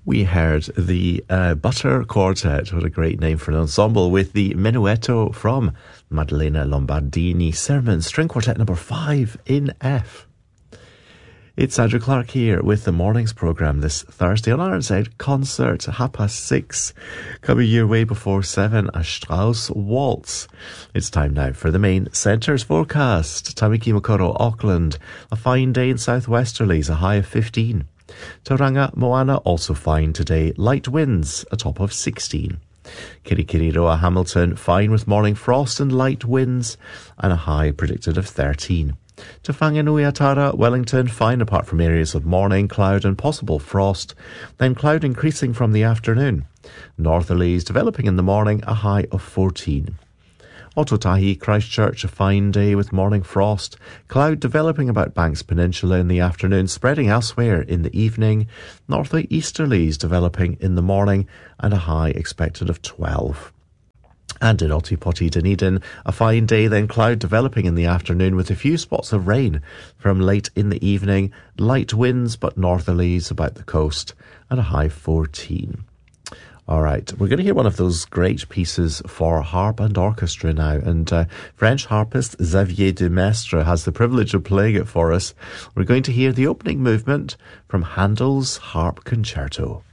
We heard the Butter Quartet, what a great name for an ensemble, with the Menuetto from Maddalena Lombardini Sermon, String Quartet number 5 in F. It's Andrew Clark here with the morning's programme this Thursday on RNZ Concert, 6:30. Coming your way before 7, a Strauss Waltz. It's time now for the main centres forecast. Tamaki Makaurau, Auckland, a fine day in southwesterlies, a high of 15. Tauranga, Moana, also fine today, light winds, a top of 16. Kirikiriroa, Hamilton, fine with morning frost and light winds, and a high predicted of 13. To Whanganui-a-Tara, Wellington, fine apart from areas of morning cloud and possible frost, then cloud increasing from the afternoon. Northerlies developing in the morning, a high of 14. Ototahi, Christchurch, a fine day with morning frost, cloud developing about Banks Peninsula in the afternoon, spreading elsewhere in the evening. Northeasterlies developing in the morning, and a high expected of 12. And in Otipoti, Dunedin, a fine day, then cloud developing in the afternoon with a few spots of rain from late in the evening, light winds but northerlies about the coast, and a high 14. All right, we're going to hear one of those great pieces for harp and orchestra now, and French harpist Xavier Demestre has the privilege of playing it for us. We're going to hear the opening movement from Handel's Harp Concerto.